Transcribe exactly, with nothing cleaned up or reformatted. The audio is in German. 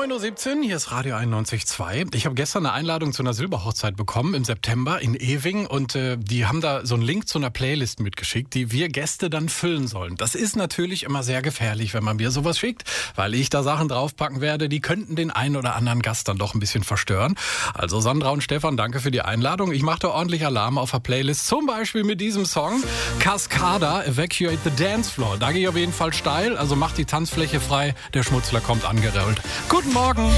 neun Uhr siebzehn, hier ist Radio einundneunzig Komma zwei. Ich habe gestern eine Einladung zu einer Silberhochzeit bekommen im September in Ewing und äh, die haben da so einen Link zu einer Playlist mitgeschickt, die wir Gäste dann füllen sollen. Das ist natürlich immer sehr gefährlich, wenn man mir sowas schickt, weil ich da Sachen draufpacken werde, die könnten den einen oder anderen Gast dann doch ein bisschen verstören. Also Sandra und Stefan, danke für die Einladung. Ich mache da ordentlich Alarm auf der Playlist, zum Beispiel mit diesem Song Cascada, Evacuate the Dance Floor. Da gehe ich auf jeden Fall steil, also macht die Tanzfläche frei, der Schmutzler kommt angerollt. Guten Morgen!